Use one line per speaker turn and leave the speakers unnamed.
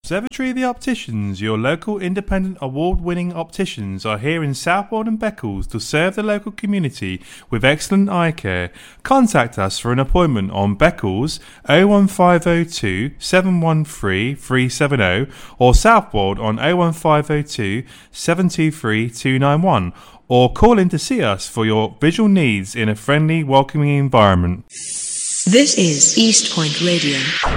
Observatory the Opticians, your local independent award-winning opticians, are here in Southwold and Beccles to serve the local community with excellent eye care. Contact us for an appointment on Beccles 01502 713 370 or Southwold on 01502 723 291, or call in to see us for your visual needs in a friendly, welcoming environment.
This is East Point Radio.